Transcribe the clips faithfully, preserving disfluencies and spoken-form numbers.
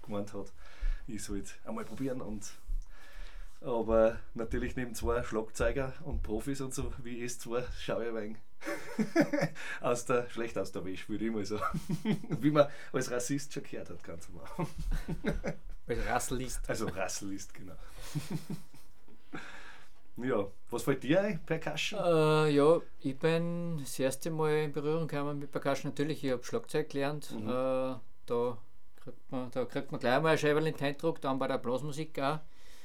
gemeint hat, ich sollte einmal probieren. Und aber natürlich neben zwei Schlagzeuger und Profis und so wie es zwei schaue ich ein wenig aus der, schlecht aus der Wäsche, würde ich mal sagen. Wie man als Rassist schon gehört hat, ganz am Anfang. Als Rasselist. Also Rasselist, genau. Ja, was fällt dir ein, Percussion? Äh, ja, ich bin das erste Mal in Berührung gekommen mit Percussion. Natürlich, ich habe Schlagzeug gelernt. Mhm. Äh, da, kriegt man, da kriegt man gleich mal ein Scheiberl in den Eindruck, dann bei der Blasmusik auch.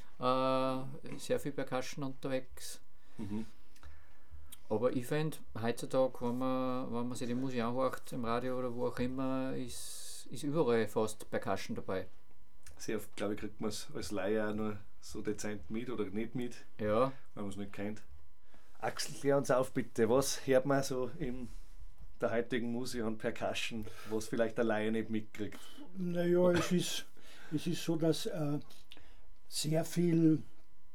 Äh, sehr viel Percussion unterwegs. Mhm. Aber ich finde, heutzutage, wenn man, wenn man sich die Musik anhört, im Radio oder wo auch immer, ist, ist überall fast Percussion dabei. Sehr oft, glaube ich, kriegt man es als Laie auch nur so dezent mit oder nicht mit, ja. Wenn man es nicht kennt. Axel, klär uns auf bitte, was hört man so in der heutigen Musik an Percussion, was vielleicht der Laie nicht mitkriegt? Naja, es ist, es ist so, dass äh, sehr viel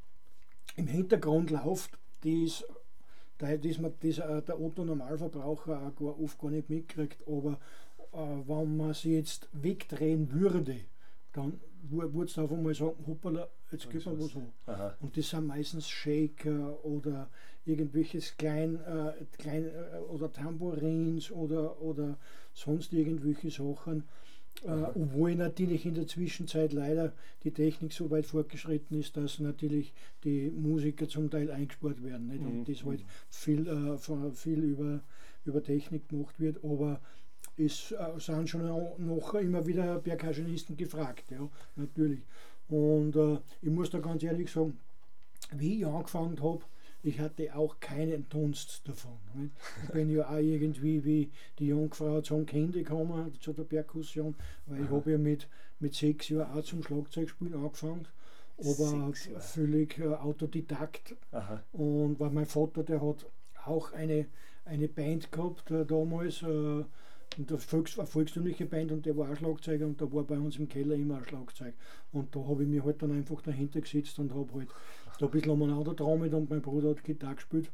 im Hintergrund läuft, das, das, man, das äh, der Otto-Normalverbraucher auch gar, oft gar nicht mitkriegt, aber äh, wenn man sie jetzt wegdrehen würde, dann würde es auf einmal sagen, hoppala, jetzt geht man was an. Aha. Und das sind meistens Shaker oder irgendwelches Klein, äh, Klein äh, oder Tambourins oder, oder sonst irgendwelche Sachen. Äh, obwohl natürlich in der Zwischenzeit leider die Technik so weit fortgeschritten ist, dass natürlich die Musiker zum Teil eingespart werden. Nicht? Und mhm. das halt viel, äh, von, viel über, über Technik gemacht wird. Aber es äh, sind schon noch immer wieder Percussionisten gefragt, ja, natürlich. Und äh, ich muss da ganz ehrlich sagen, wie ich angefangen habe, ich hatte auch keinen Dunst davon. Nicht? Ich bin ja auch irgendwie wie die Jungfrau zum Kind gekommen, zu der Perkussion, weil ich habe ja mit, mit sechs Jahren auch zum Schlagzeugspielen angefangen, aber völlig äh, Autodidakt. Aha. Und weil mein Vater, der hat auch eine, eine Band gehabt äh, damals, äh, und eine, Volks-, eine volkstümliche Band, und der war auch Schlagzeuger, und da war bei uns im Keller immer ein Schlagzeug. Und da habe ich mich halt dann einfach dahinter gesetzt und habe halt da ein bisschen umeinander getrommelt, und mein Bruder hat Gitarre gespielt.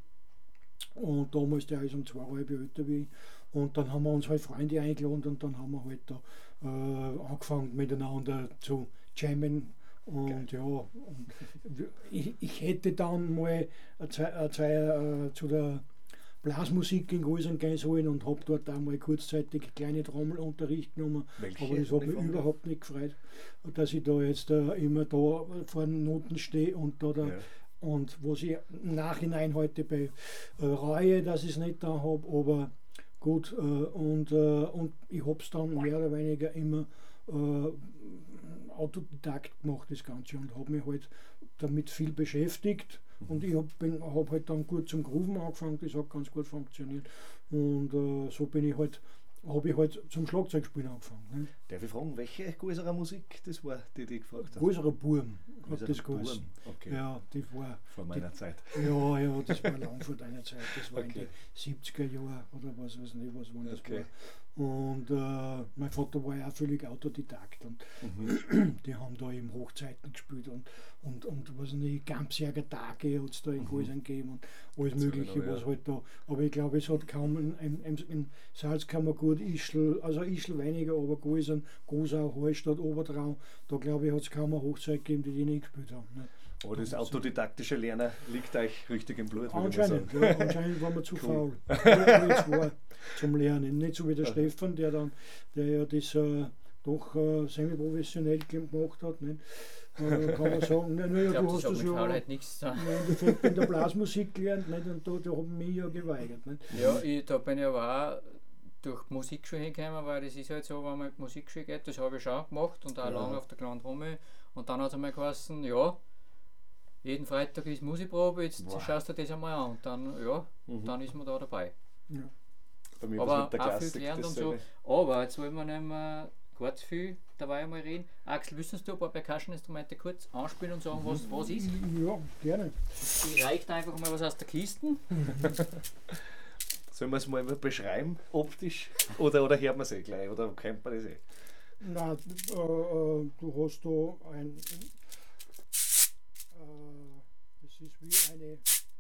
Und damals, der ist um zweieinhalb Jahre älter wie ich. Und dann haben wir uns halt Freunde eingeladen, und dann haben wir halt da äh, angefangen miteinander zu jammen. Und Geil. ja, und ich, ich hätte dann mal zwei, zwei, äh, zu der Blasmusik in Gäusern gehen sollen und habe dort einmal kurzzeitig kleine Trommelunterricht genommen. Welche? Aber das hat mich überhaupt nicht gefreut, dass ich da jetzt äh, immer da vor den Noten stehe und da, da ja. Und was ich im Nachhinein heute bei äh, Reue, dass ich es nicht da habe, aber gut, äh, und, äh, und ich habe es dann mehr oder weniger immer äh, Autodidakt gemacht, das Ganze, und habe mich halt damit viel beschäftigt. Und ich habe hab halt dann gut zum Grooven angefangen, das hat ganz gut funktioniert. Und äh, so bin ich halt, habe ich halt zum Schlagzeugspielen angefangen. Ne? Darf ich fragen, welche Gäuserer Musik das war, die dich gefragt hat? Gäuserer Burm hat das Burm, geheißen. okay. Ja, die war vor meiner die, Zeit. Ja, ja, das war lang vor deiner Zeit. Das war okay. in den siebziger Jahren oder was weiß nicht, was wann das okay. war. Und äh, mein Vater war ja auch völlig Autodidakt, und mhm. die haben da eben Hochzeiten gespielt und, und, und was nicht, Gamsjäger Tage hat es da in Gäusern mhm. gegeben und alles das Mögliche, genau, was ja. halt da. Aber ich glaube, es hat kaum in, in, in Salzkammergut, Ischl, also Ischl weniger, aber Gäusern, Gosau, Hallstatt, Obertraum, da glaube ich, hat es kaum eine Hochzeit gegeben, die die nicht gespielt haben. Ne? Aber das autodidaktische Lernen liegt euch richtig im Blut. Anscheinend, ja, anscheinend waren wir zu cool. faul war zum Lernen. Nicht so wie der okay. Stefan, der dann, der ja das äh, doch äh, semi-professionell gemacht hat. Nicht? Äh, kann man sagen, na, na, ja, glaub, du hast das ja halt nichts im Endeffekt in der Blasmusik gelernt, nicht? Und da, da haben mich ja geweigert. Nicht? Ja, ich, da bin ich aber auch durch die Musikschule hingekommen, weil das ist halt so, wenn man in die Musikschule geht, das habe ich schon gemacht und auch ja. lange auf der kleinen Trommel. Und dann hat es einmal geheißen, ja, jeden Freitag ist Musikprobe, jetzt wow. schaust du das einmal an, und dann, ja, mhm. dann ist man da dabei. Ja. Bei mir aber mit der auch viel gelernt und so. Aber jetzt wollen wir nicht mehr gar zu viel dabei einmal reden. Axel, wissen du ein paar Percussion-Instrumente kurz anspielen und sagen, was was ist? Ja, gerne. Ich reicht einfach mal was aus der Kiste. Sollen wir es mal beschreiben, optisch? Oder, oder hört man es eh gleich? Oder kennt man das eh? Nein, äh, äh, du hast da ein. Das ist wie eine.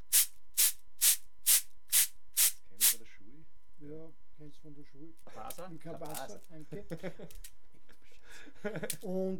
Kennst du von der Schule? Ja, kennst du von der Schule. Basa? Ein Kabasa, danke. Und